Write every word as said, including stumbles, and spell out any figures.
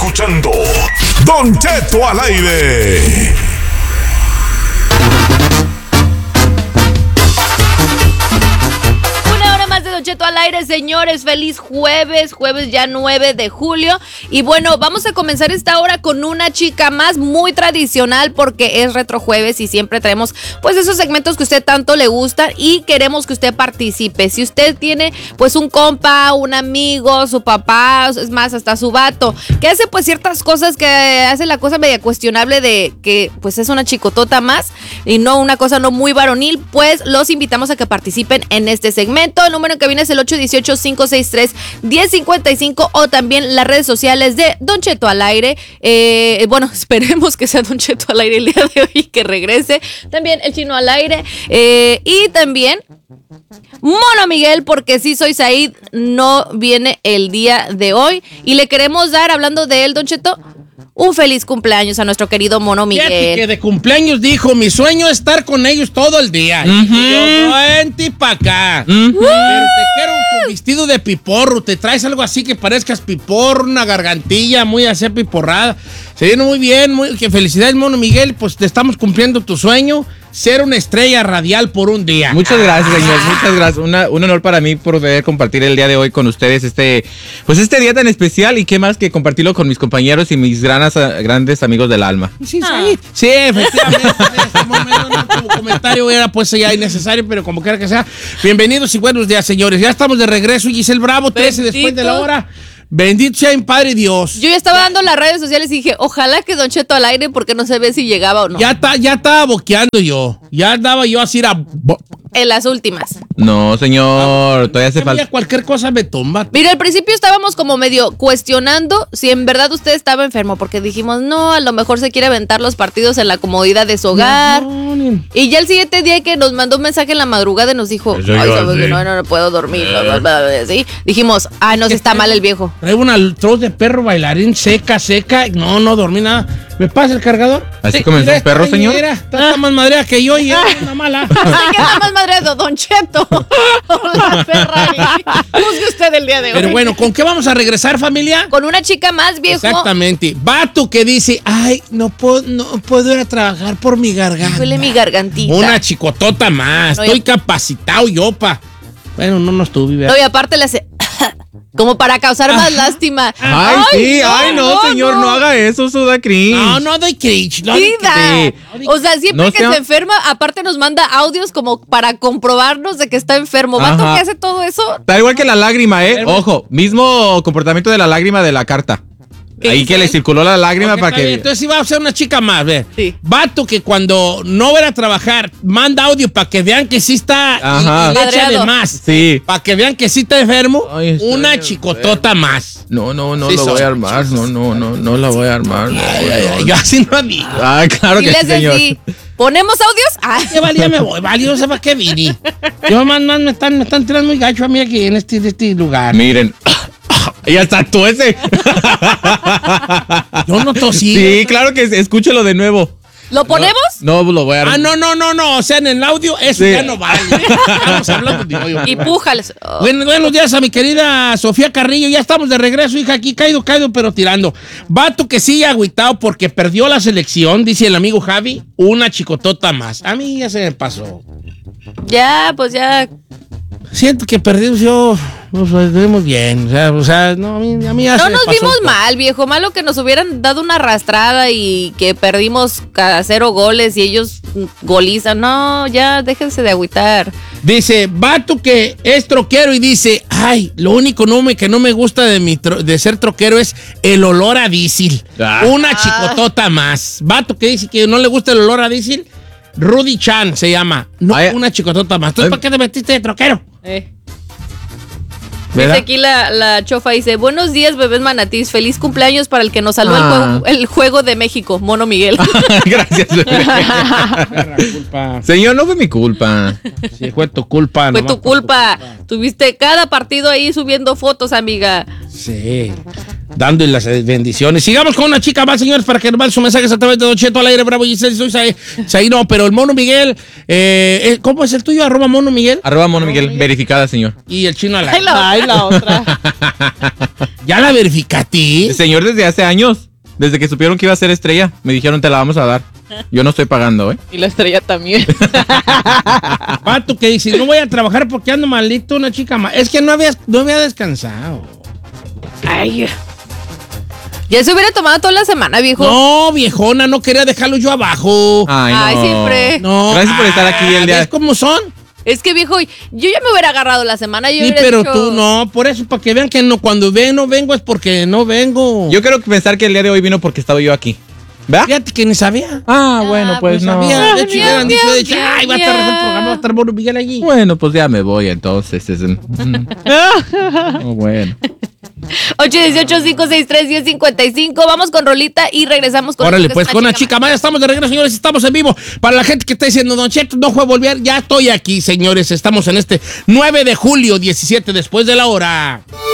escuchando Don Cheto al aire. De Don Cheto al aire, señores, feliz jueves, jueves ya nueve de julio. Y bueno, vamos a comenzar esta hora con una chica más, muy tradicional, porque es retro jueves y siempre traemos pues esos segmentos que a usted tanto le gustan y queremos que usted participe. Si usted tiene pues un compa, un amigo, su papá, es más, hasta su vato, que hace pues ciertas cosas, que hace la cosa media cuestionable de que pues es una chicotota más y no una cosa no muy varonil, pues los invitamos a que participen en este segmento. El número en cabina es el ocho uno ocho, cinco seis tres, uno cero cinco cinco o también las redes sociales de Don Cheto al aire. Eh, bueno, esperemos que sea Don Cheto al aire el día de hoy y que regrese. También el Chino al aire. Eh, y también Mono Miguel, porque sí soy Said, no viene el día de hoy. Y le queremos dar, hablando de él, Don Cheto, un feliz cumpleaños a nuestro querido Mono Miguel. Fíjate que de cumpleaños dijo, mi sueño es estar con ellos todo el día. Uh-huh. Y yo, vente pa' acá. Uh-huh. Pero te quiero con vestido de piporro, te traes algo así que parezcas piporro, una gargantilla muy así piporrada. Se viene muy bien, muy, que felicidades, Mono Miguel, pues te estamos cumpliendo tu sueño. Ser una estrella radial por un día. Muchas gracias, señor. Muchas gracias. Una, un honor para mí poder compartir el día de hoy con ustedes este, pues este día tan especial y qué más que compartirlo con mis compañeros y mis granas, grandes amigos del alma. Sí, ah. sí, sí, efectivamente. En este momento no, como comentario era pues ya innecesario, pero como quiera que sea. Bienvenidos y buenos días, señores. Ya estamos de regreso. Giselle Bravo, trece después de la hora. Bendito sea en Padre Dios. Yo ya estaba dando las redes sociales y dije, ojalá que Don Cheto al aire, porque no se ve si llegaba o no. Ya, ta, ya estaba boqueando yo. Ya andaba yo así a... Bo- en las últimas. No, señor, todavía hace falta. Cualquier cosa me tumba. Mira, al principio estábamos como medio cuestionando si en verdad usted estaba enfermo, porque dijimos, no, a lo mejor se quiere aventar los partidos en la comodidad de su hogar. No, no. Y ya el siguiente día que nos mandó un mensaje en la madrugada y nos dijo, ay, sabes que no, no, no puedo dormir. Eh. ¿Sí? Dijimos, ah, no, se está mal el viejo. Traigo una troz de perro bailarín seca, seca. No, no dormí nada. ¿Me pasa el cargador? ¿Así sí, comenzó un perro, señor? Mira, está, está más madreada que yo y es una mala. Así que está más madreado, Don Cheto. Hola, Ferrari. Juzgue usted el día de hoy. Pero bueno, ¿con qué vamos a regresar, familia? Con una chica más, viejo. Exactamente. Vato que dice, ay, no puedo, no puedo ir a trabajar por mi garganta. Duele mi gargantita. Una chicotota más. No, Estoy ya... capacitado yo, pa. Bueno, no, no estuve. ¿verdad? No, y aparte le hace... como para causar más Ajá. lástima. Ay, ay, sí, no, ay, no, no señor, no. no haga eso, eso da cringe. No, no doy cringe. No sí, da. Sí. O sea, siempre no que sea... se enferma, aparte nos manda audios como para comprobarnos de que está enfermo. ¿Vato que hace todo eso? Da igual que la lágrima, ¿eh? Ojo, mismo comportamiento de la lágrima de la carta. Ahí que le circuló la lágrima okay, para que... Entonces sí va a ser una chica más, ve. Sí. Vato que cuando no va a trabajar, manda audio para que vean que sí está... Ajá. Y, y le echa de más. Sí. Para que vean que sí está enfermo. Ay, una chicotota enfermo. Más. No, no, no sí, lo voy a armar. No, no, no, no la voy a armar. No, ay, ay, ay, yo así no digo. Ay, claro que sí, señor. Así. ¿Ponemos audios? Ah. Ya vale, ya me voy. Vale, yo no sé para qué vine. Yo más, más me están, me están tirando muy gacho a mí aquí en este, este lugar. Miren... Y hasta tú ese. Yo no tosí. Sí, claro que escúchelo de nuevo. ¿Lo ponemos? No, no lo voy a... Ah, no, no, no, no. O sea, en el audio eso sí. Ya no vale. Estamos hablando de hoy. Y pújales. Oh. Bueno, buenos días a mi querida Sofía Carrillo. Ya estamos de regreso, hija. Aquí caído, caído, pero tirando. Vato que sigue agüitado porque perdió la selección, dice el amigo Javi. Una chicotota más. A mí ya se me pasó. Ya, pues ya... Siento que perdimos yo, nos vimos bien, o sea, o sea, no, a mí, a mí ya no se nos pasó vimos mal, viejo, malo que nos hubieran dado una arrastrada y que perdimos cada cero goles y ellos golizan, no, ya, déjense de agüitar. Dice, vato que es troquero y dice, ay, lo único no me, que no me gusta de, mi tro, de ser troquero es el olor a diésel, ah. Una chicotota más, vato que dice que no le gusta el olor a diésel. Rudy Chan se llama. No, ay, una chicotota más. ¿Tú para qué te metiste de troquero? Eh. Dice aquí la, la chofa, dice, buenos días, bebés manatís, feliz cumpleaños para el que nos salvó ah. el, juego, el juego de México, Mono Miguel. Gracias. Señor, no fue mi culpa. Sí, fue tu culpa. Fue tu culpa. tu culpa. Tuviste cada partido ahí subiendo fotos, amiga. Sí. dándole las bendiciones. Sigamos con una chica más, señores, para que nos manden sus mensajes a través de Don Cheto al aire, Bravo Giselle, soy Saí, Saí, no, pero el Mono Miguel, eh, ¿cómo es el tuyo? Arroba Mono Miguel. Arroba Mono Miguel, verificada, señor. Y el chino al Ay, aire. la, Ay, la otra. ¿Ya la verificaste? Señor, desde hace años, desde que supieron que iba a ser estrella, me dijeron te la vamos a dar. Yo no estoy pagando, ¿eh? Y la estrella también. Pato que dice, no voy a trabajar porque ando malito, una chica más. Es que no había, no había descansado. Ay. Ya se hubiera tomado toda la semana, viejo. No, viejona, no quería dejarlo yo abajo. Ay, no. Ay, siempre. No. Gracias por estar aquí el día. ¿Ves cómo son? Es que, viejo, yo ya me hubiera agarrado la semana. Yo Sí, hubiera pero dicho- tú no, por eso, para que vean que no, cuando ven no vengo es porque no vengo. Yo quiero pensar que el día de hoy vino porque estaba yo aquí. ¿Verdad? Fíjate que ni sabía. Ah, bueno, pues no. Sabía, de Ah, hecho, miau, hubieran dicho, miau, de hecho, miau, ay, va a estar miau. el programa, va a estar Mono Miguel allí. Bueno, pues ya me voy entonces. Es- mm. Oh, bueno. ocho uno ocho, cinco seis tres, uno cero cinco cinco. Vamos con rolita y regresamos con... Órale, esto que pues es con una chica más, ya estamos de regreso, señores, estamos en vivo. Para la gente que está diciendo, Don Cheto, no fue a volver, ya estoy aquí, señores, estamos en este nueve de julio, diecisiete después de la hora.